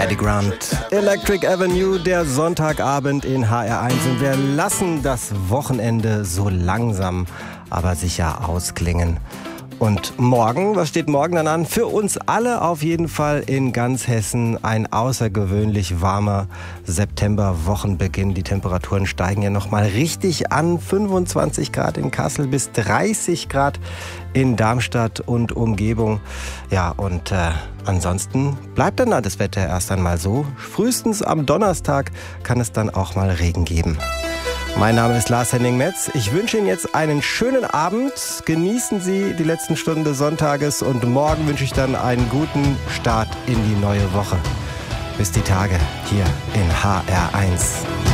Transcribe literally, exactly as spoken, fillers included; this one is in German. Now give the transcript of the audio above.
Eddie Grant, Electric Avenue, der Sonntagabend in H R eins. Und wir lassen das Wochenende so langsam, aber sicher ausklingen. Und morgen, was steht morgen dann an? Für uns alle auf jeden Fall in ganz Hessen ein außergewöhnlich warmer September-Wochenbeginn. Die Temperaturen steigen ja nochmal richtig an. fünfundzwanzig Grad in Kassel bis dreißig Grad in Darmstadt und Umgebung. Ja, und äh, ansonsten bleibt dann das Wetter erst einmal so. Frühestens am Donnerstag kann es dann auch mal Regen geben. Mein Name ist Lars Henning Metz. Ich wünsche Ihnen jetzt einen schönen Abend. Genießen Sie die letzten Stunden des Sonntages und morgen wünsche ich dann einen guten Start in die neue Woche. Bis die Tage hier in H R eins.